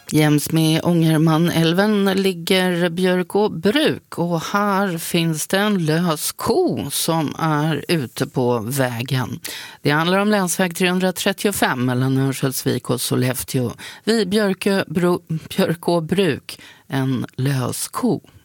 Jäms med Ångermanälven ligger Björkå bruk och här finns det en lös ko som är ute på vägen. Det handlar om länsväg 335 mellan Örnsköldsvik och Sollefteå. Vid Björkå bruk, en lös ko.